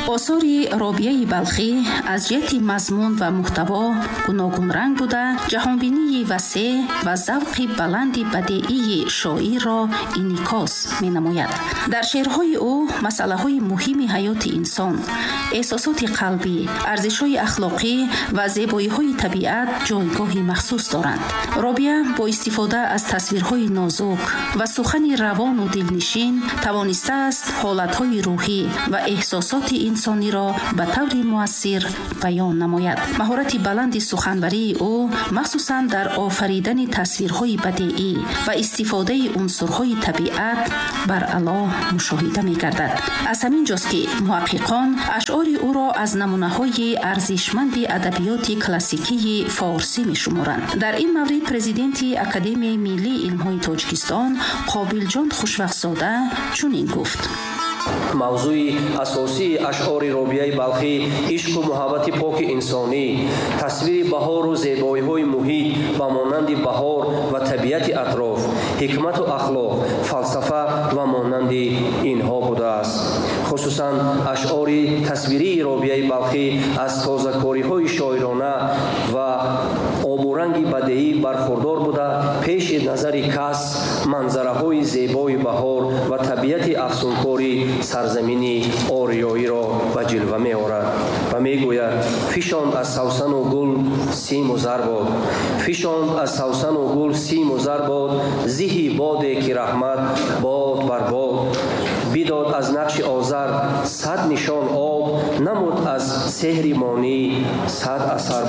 آثار رابعه بلخی از جهت مضمون و محتوا گوناگون رنگ بوده، جهانبینی وسیع و ذوق بلند بدیعی شاعر را انعکاس می‌نماید. در شعرهای او مسائل مهم حیات انسان، احساسات قلبی، ارزش‌های اخلاقی و زیبایی‌های طبیعت جایگاهی مخصوص دارند. رابعه با استفاده از تصویرهای نازک و سخن روان و دلنشین توانسته است حالت‌های روحی و احساسات انسانی را به طور مؤثر بیان نماید. مهارت بلند سخنوری او مخصوصاً در آفریدن تصویرهای بدیعی و استفاده عنصرهای طبیعت بر اعلی مشاهده می‌گردد. از همین جاست که محققان اشعار او را از نمونه‌های ارزشمند ادبیات کلاسیکی فارسی می‌شمارند. در این مورد پرزیدنت اکادمی ملی علم‌های تاجیکستان قابلجان خوشوقت‌زاده چنین گفت: موضوع اساسی اشعار رابعه بلخی عشق و محبت پاک انسانی، تصویر بهار و زیبایی‌های محیط با مانند بهار و طبیعت اطراف، حکمت و اخلاق، فلسفه و مانند اینها بوده است. خصوصا اشعار تصویری رابعه بلخی از تازه‌کاری‌های شاعرانه و آب و رنگ بدیعی برخوردار بوده، پیش نظر کس منظره‌های زیبای بهار و طبیعت افسونکاری سرزمینی آریایی را به جلوه می آورد و می گوید: فشاند از سوسن و گل سیم و زر باد، فشاند از سوسن و گل سیم و زر باد، زهی باده که رحمت باد بر باد، بیداد از نقش آذر صد نشان آب، نمود از سحر مانی صد اثر